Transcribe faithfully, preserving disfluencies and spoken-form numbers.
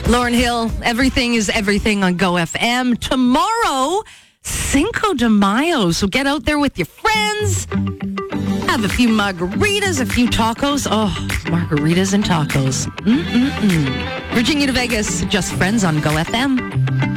Lauryn Hill, Everything is Everything on Go F M. Tomorrow, Cinco de Mayo. So get out there with your friends. Have a few margaritas, a few tacos. Oh, margaritas and tacos. Mm-mm-mm. Virginia to Vegas, Just Friends on Go F M.